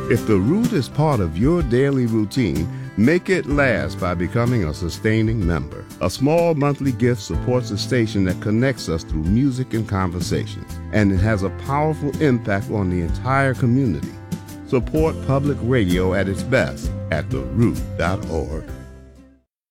If The Root is part of your daily routine, make it last by becoming a sustaining member. A small monthly gift supports a station that connects us through music and conversation, and it has a powerful impact on the entire community. Support public radio at its best at theroot.org.